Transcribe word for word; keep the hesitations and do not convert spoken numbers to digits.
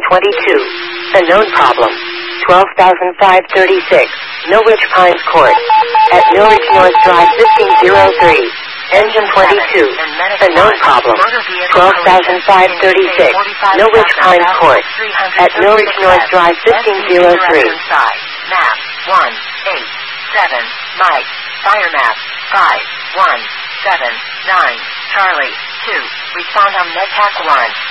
twenty-two. Unknown problem. twelve thousand five hundred thirty-six. Millridge Pines Court. At Millridge North Drive fifteen oh three. Engine twenty-two. Unknown problem. twelve thousand five hundred thirty-six. Millridge Pines Court. At Millridge North Drive fifteen oh three. Map one eight seven. Mike. Fire map five one seven nine. Charlie two. Respond on NetTac one.